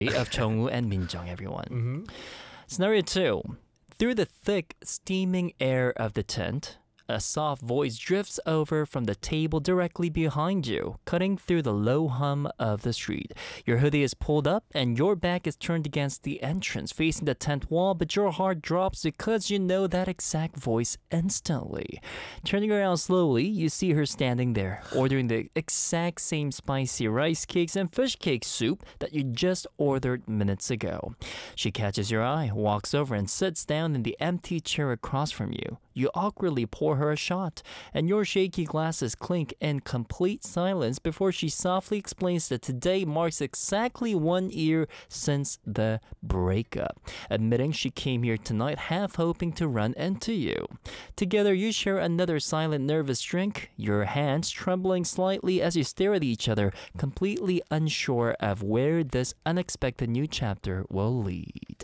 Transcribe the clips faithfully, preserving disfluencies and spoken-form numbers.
of Chongwoo and Minjung, everyone. Mm-hmm. Scenario two. Through the thick, steaming air of the tent, a soft voice drifts over from the table directly behind you, cutting through the low hum of the street. Your hoodie is pulled up and your back is turned against the entrance, facing the tent wall, but your heart drops because you know that exact voice instantly. Turning around slowly, you see her standing there, ordering the exact same spicy rice cakes and fish cake soup that you just ordered minutes ago. She catches your eye, walks over, and sits down in the empty chair across from you. You awkwardly pour her a shot, and your shaky glasses clink in complete silence before she softly explains that today marks exactly one year since the breakup, admitting she came here tonight half hoping to run into you. Together, you share another silent, nervous drink, your hands trembling slightly as you stare at each other, completely unsure of where this unexpected new chapter will lead.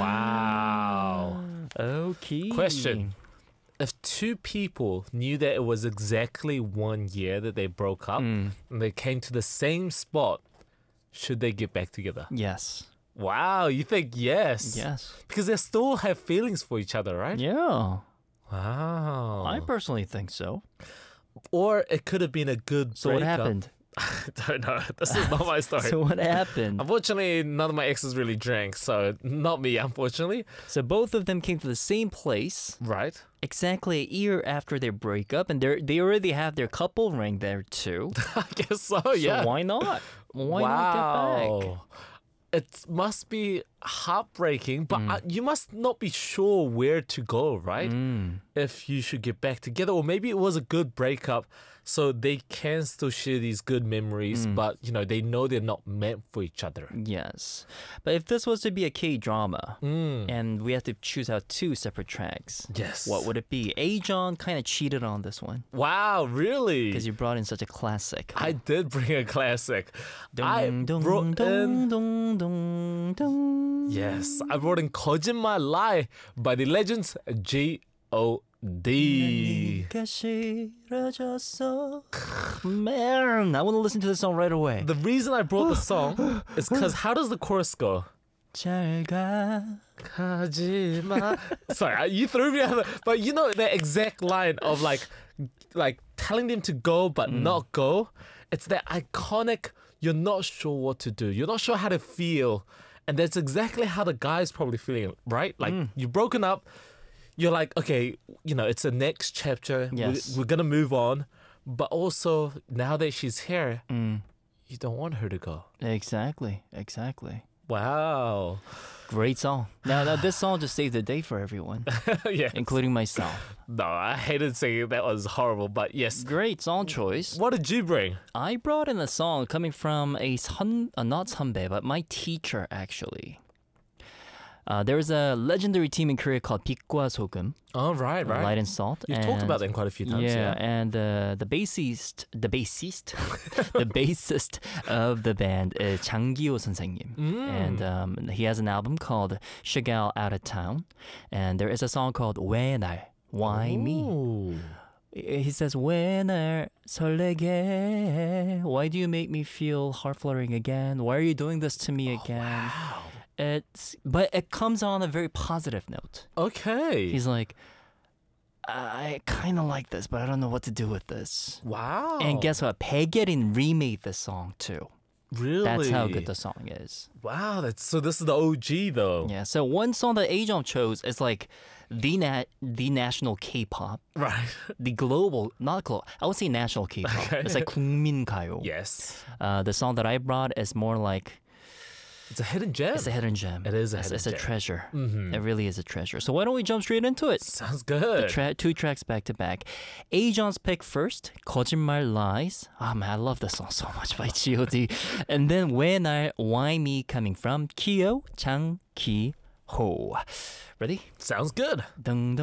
Wow. Okay. Question. If two people knew that it was exactly one year that they broke up Mm. and they came to the same spot, should they get back together? Yes. Wow, you think yes? Yes. Because they still have feelings for each other, right? Yeah. Wow. I personally think so. Or it could have been a good So what breakup. happened? I don't know. This is not my story. So what happened? Unfortunately, none of my exes really drank, so not me, unfortunately. So both of them came to the same place Right. exactly a year after their breakup, and they they already have their couple ring there too. I guess so, So yeah. why not? Why not get back? Wow. It must be heartbreaking, but Mm. uh, you must not be sure where to go, right? Mm. If you should get back together, or maybe it was a good breakup, so they can still share these good memories, Mm. but you know they know they're not meant for each other. Yes. But if this was to be a K-drama, Mm. and we had to choose out two separate tracks, Yes. what would it be? A-John kind of cheated on this one Wow, really? because you brought in such a classic. I did bring a classic. I Dong, dong, brought dong, in. dong, dong, dong. Yes, I brought in 거짓말 Lie by the Legends G O D. 네가 싫어졌어. Man, I want to listen to this song right away. The reason I brought the song is because how does the chorus go? 잘 가. 가지마. Sorry, I- you threw me out. of- But you know the exact line of like, like telling them to go but not go. It's that iconic. You're not sure what to do. You're not sure how to feel, and that's exactly how the guy's probably feeling, right? Like you've broken up. You're like, okay, you know, it's the next chapter. Yes. We're, we're gonna move on, but also now that she's here, Mm, you don't want her to go. exactly, exactly. Wow. Great song. Now, now this song just saved the day for everyone, Yeah. including myself. No, I hated saying that was horrible, but yes. Great song choice. What did you bring? I brought in a song coming from a 선, uh, not 선배, but my teacher actually. Uh, there's a legendary team in Korea called 빛과 소금, Oh, right, right. Light and Salt. You've talked and- about them quite a few times. Yeah, Yeah. and uh, the bassist, the bassist, the bassist of the band is 장기호 선생님, Mm. and um, he has an album called Shigal Out of Town, and there is a song called 왜 날, Why Me. Ooh. He says 왜 날 설레게, Why do you make me feel heart fluttering again? Why are you doing this to me again? Wow. It's but it comes on a very positive note. Okay. He's like, I kind of like this, but I don't know what to do with this. wow. And guess what? Baegerin remade this song too. Really? That's how good the song is. Wow. That's so. This is the O G though. Yeah. So one song that A-Jong chose is like the nat the national K-pop, Right. the global, not global. I would say national K-pop. Okay. It's like 국민가요. Yes. Uh, the song that I brought is more like It's a hidden gem. it's a hidden gem. It is a it's, hidden it's a gem. treasure. Mhm. It really is a treasure. So why don't we jump straight into it? Sounds good. Tra- two tracks back to back. A-John's pick first, 거짓말 Lies. Oh man, I love this song so much by G O D. And then 왜 날, Why Me coming from Kyo Chang Ki Ho. Ready? Sounds good. Dun, dun.